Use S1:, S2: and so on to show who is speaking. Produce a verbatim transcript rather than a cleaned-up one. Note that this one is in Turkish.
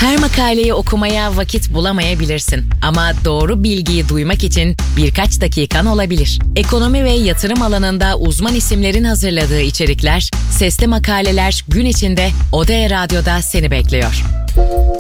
S1: Her makaleyi okumaya vakit bulamayabilirsin. Ama doğru bilgiyi duymak için birkaç dakikan olabilir. Ekonomi ve yatırım alanında uzman isimlerin hazırladığı içerikler, sesli makaleler gün içinde O D E Radyo'da seni bekliyor.